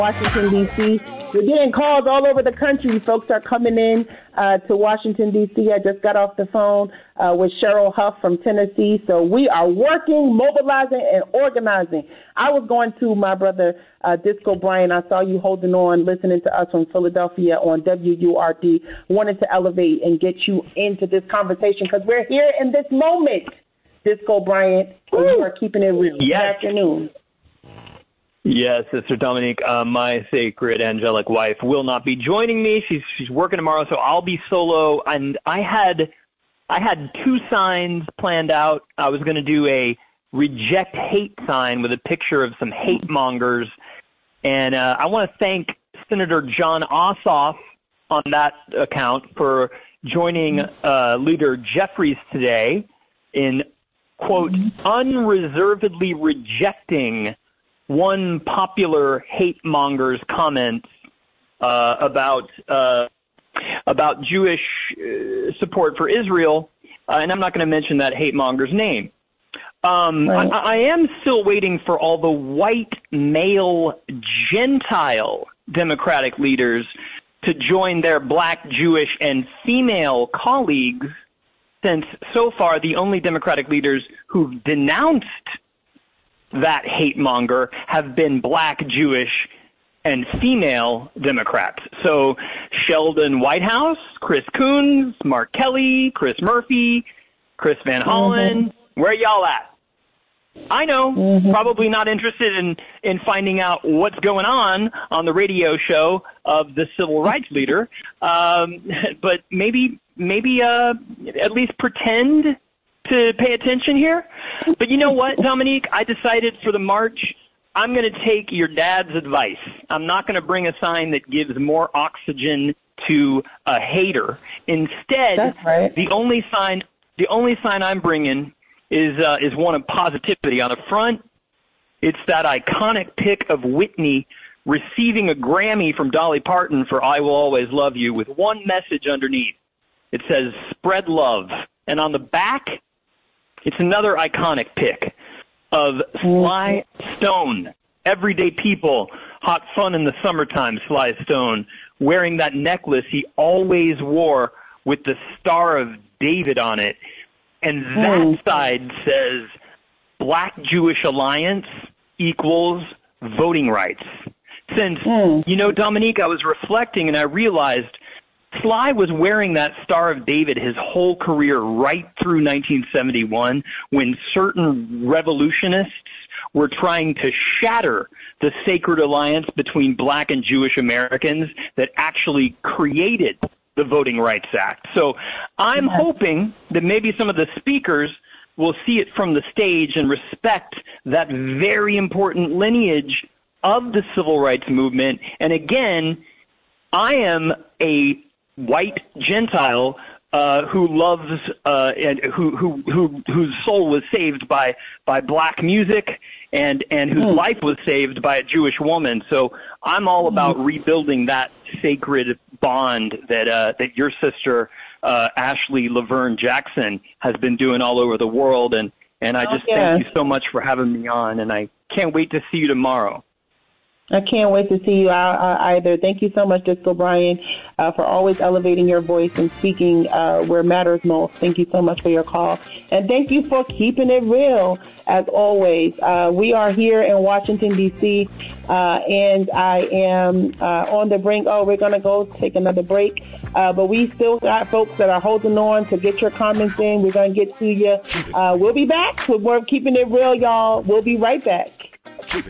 Washington, D.C. We're getting calls all over the country. Folks are coming in to Washington, D.C. I just got off the phone with Cheryl Huff from Tennessee. So we are working, mobilizing, and organizing. I was going to my brother Disco Bryant. I saw you holding on, listening to us from Philadelphia on WURD. Wanted to elevate and get you into this conversation because we're here in this moment, Disco Bryant. And you are keeping it real. Yes. Good afternoon. Yes, Sister Dominique, my sacred angelic wife will not be joining me. She's working tomorrow, so I'll be solo. And I had two signs planned out. I was going to do a reject hate sign with a picture of some hate mongers. And I want to thank Senator John Ossoff on that account for joining Leader Jeffries today in, quote, unreservedly rejecting one popular hate monger's comments about Jewish support for Israel, and I'm not going to mention that hate monger's name. Right. I am still waiting for all the white male Gentile Democratic leaders to join their black, Jewish, and female colleagues, since so far the only Democratic leaders who've denounced that hate monger have been black, Jewish, and female Democrats. So Sheldon Whitehouse, Chris Coons, Mark Kelly, Chris Murphy, Chris Van Hollen, where y'all at? I know, probably not interested in finding out what's going on the radio show of the civil rights leader, but maybe at least pretend to pay attention here. But you know what, Dominique? I decided for the march, I'm going to take your dad's advice. I'm not going to bring a sign that gives more oxygen to a hater. Instead, that's right, the only sign I'm bringing is one of positivity. On the front, it's that iconic pic of Whitney receiving a Grammy from Dolly Parton for I Will Always Love You with one message underneath. It says, spread love. And on the back, it's another iconic pic of Sly Stone, everyday people, hot fun in the summertime, Sly Stone, wearing that necklace he always wore with the Star of David on it. And that side says Black Jewish Alliance equals voting rights. Since, Dominique, I was reflecting and I realized Sly was wearing that Star of David his whole career right through 1971 when certain revolutionists were trying to shatter the sacred alliance between black and Jewish Americans that actually created the Voting Rights Act. So I'm hoping that maybe some of the speakers will see it from the stage and respect that very important lineage of the civil rights movement. And again, I am a white Gentile who loves and whose soul was saved by black music and whose life was saved by a Jewish woman. So I'm all about rebuilding that sacred bond that your sister Ashley Laverne Jackson has been doing all over the world. And I just thank you so much for having me on, and I can't wait to see you tomorrow. I can't wait to see you either. Thank you so much, Disco Bryant, for always elevating your voice and speaking where it matters most. Thank you so much for your call. And thank you for keeping it real, as always. We are here in Washington, D.C., and I am on the brink. We're going to go take another break. But we still got folks that are holding on to get your comments in. We're going to get to you. We'll be back with more Keeping It Real, y'all. We'll be right back.